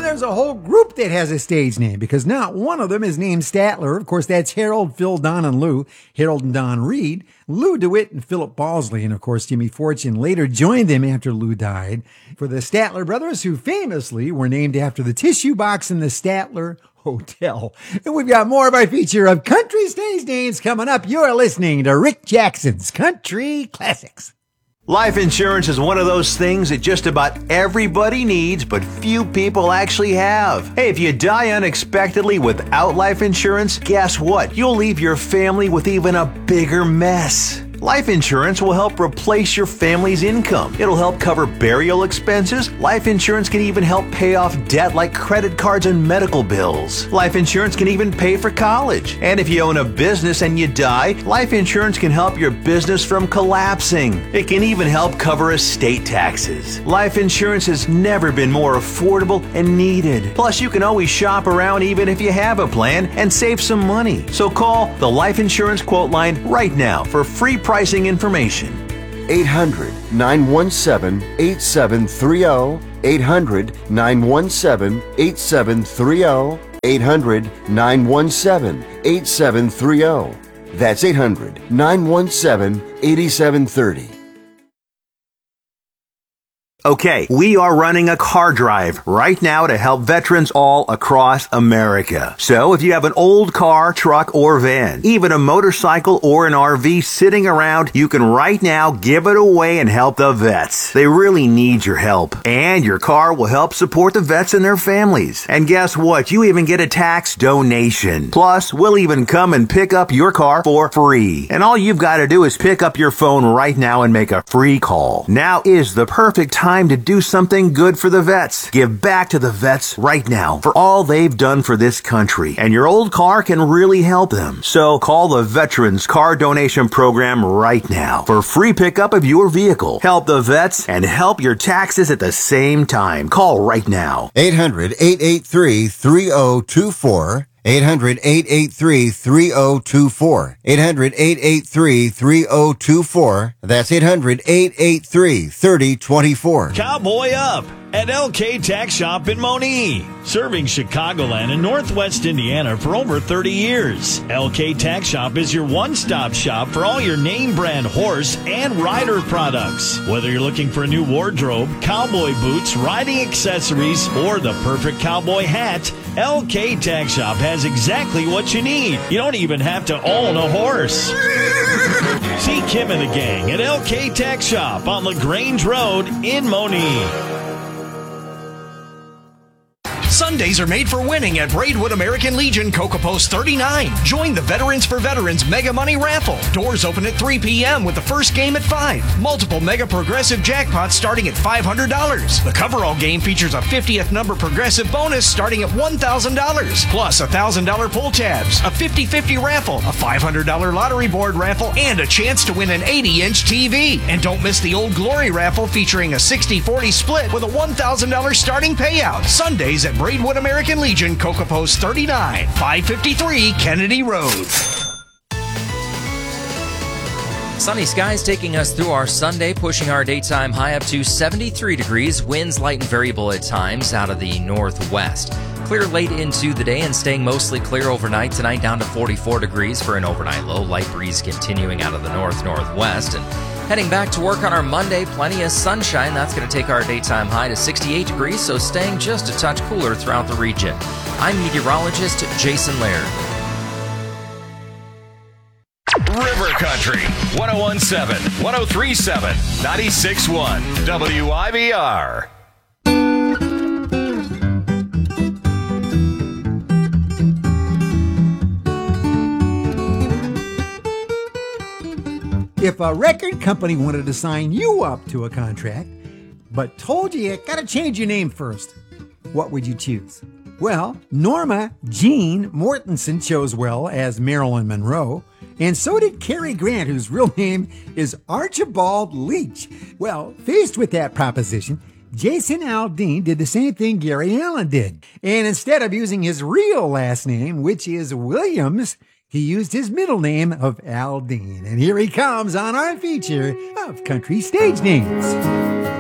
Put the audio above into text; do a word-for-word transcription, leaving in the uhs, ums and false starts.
there's a whole group that has a stage name because not one of them is named Statler. Of course, that's Harold, Phil, Don, and Lou. Harold and Don Reed, Lou DeWitt, and Philip Balsley. And of course, Jimmy Fortune later joined them after Lou died. For the Statler brothers, who famously were named after the tissue box in the Statler Hotel. And we've got more of our feature of country stage names coming up. You're listening to Rick Jackson's Country Classics. Life insurance is one of those things that just about everybody needs, but few people actually have. Hey, if you die unexpectedly without life insurance, guess what? You'll leave your family with even a bigger mess. Life insurance will help replace your family's income. It'll help cover burial expenses. Life insurance can even help pay off debt like credit cards and medical bills. Life insurance can even pay for college. And if you own a business and you die, life insurance can help your business from collapsing. It can even help cover estate taxes. Life insurance has never been more affordable and needed. Plus, you can always shop around even if you have a plan and save some money. So call the Life Insurance Quote Line right now for free pricing information. eight hundred, nine one seven, eight seven three zero. eight hundred, nine one seven, eight seven three zero. eight hundred, nine one seven, eight seven three zero. That's eight hundred, nine one seven, eight seven three zero. Okay, we are running a car drive right now to help veterans all across America. So if you have an old car, truck, or van, even a motorcycle or an R V sitting around, you can right now give it away and help the vets. They really need your help. And your car will help support the vets and their families. And guess what? You even get a tax donation. Plus, we'll even come and pick up your car for free. And all you've got to do is pick up your phone right now and make a free call. Now is the perfect time Time to do something good for the vets. Give back to the vets right now for all they've done for this country. And your old car can really help them. So call the Veterans Car Donation Program right now for free pickup of your vehicle. Help the vets and help your taxes at the same time. Call right now. eight hundred, eight eight three, three zero two four. eight hundred, eight eight three, three zero two four. eight hundred, eight eight three, three zero two four. That's eight hundred, eight eight three, three zero two four. Cowboy up at L K Tax Shop in Monee, serving Chicagoland and Northwest Indiana for over thirty years. L K Tax Shop is your one-stop shop for all your name brand horse and rider products. Whether you're looking for a new wardrobe, cowboy boots, riding accessories, or the perfect cowboy hat, L K Tax Shop has exactly what you need. You don't even have to own a horse. See Kim and the gang at L K Tax Shop on LaGrange Road in Monee. Sundays are made for winning at Braidwood American Legion Cocoa Post thirty-nine. Join the Veterans for Veterans Mega Money Raffle. Doors open at three p.m. with the first game at five. Multiple Mega Progressive jackpots starting at five hundred dollars. The coverall game features a fiftieth number progressive bonus starting at one thousand dollars. Plus one thousand dollars pull tabs, a fifty-fifty raffle, a five hundred dollars lottery board raffle, and a chance to win an eighty inch T V. And don't miss the Old Glory raffle featuring a sixty forty split with a one thousand dollars starting payout. Sundays at Braidwood American Legion, Cocoa Post thirty-nine, five fifty-three Kennedy Road. Sunny skies taking us through our Sunday, pushing our daytime high up to seventy-three degrees. Winds light and variable at times out of the northwest. Clear late into the day and staying mostly clear overnight tonight, down to forty-four degrees for an overnight low. Light breeze continuing out of the north-northwest. And heading back to work on our Monday, plenty of sunshine. That's going to take our daytime high to sixty-eight degrees, so staying just a touch cooler throughout the region. I'm meteorologist Jason Laird. River Country, one oh one point seven, one oh three point seven, ninety-six point one, W I B R. If a record company wanted to sign you up to a contract, but told you you gotta change your name first, what would you choose? Well, Norma Jean Mortensen chose well as Marilyn Monroe, and so did Cary Grant, whose real name is Archibald Leach. Well, faced with that proposition, Jason Aldean did the same thing Gary Allan did. And instead of using his real last name, which is Williams, he used his middle name of Aldean. And here he comes on our feature of country stage names.